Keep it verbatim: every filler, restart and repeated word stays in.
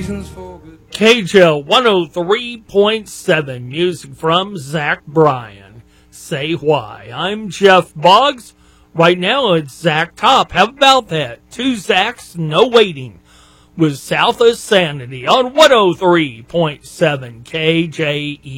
reasons for good. K J L one oh three point seven, music from Zach Bryan. Say why. I'm Jeff Boggs. Right now it's Zach Top. How about that? Two Zachs, no waiting. With South of Sanity on one oh three point seven K J E.